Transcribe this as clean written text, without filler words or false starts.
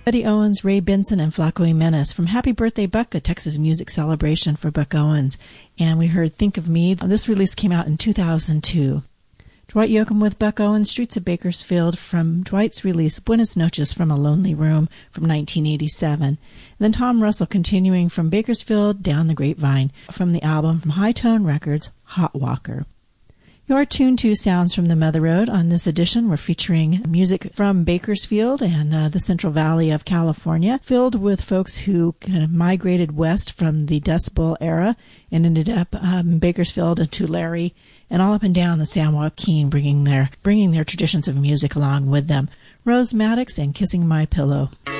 Buddy Owens, Ray Benson, and Flaco Jimenez from Happy Birthday Buck, a Texas music celebration for Buck Owens. And we heard Think of Me. This release came out in 2002. Dwight Yoakam with Buck Owens, Streets of Bakersfield, from Dwight's release Buenas Noches from a Lonely Room from 1987. And then Tom Russell continuing from Bakersfield Down the Grapevine from the album from High Tone Records, Hot Walker. You're tuned to Sounds from the Mother Road. On this edition, we're featuring music from Bakersfield and the Central Valley of California, filled with folks who kind of migrated west from the Dust Bowl era and ended up in Bakersfield and Tulare and all up and down the San Joaquin, bringing their traditions of music along with them. Rose Maddox and Kissing My Pillow.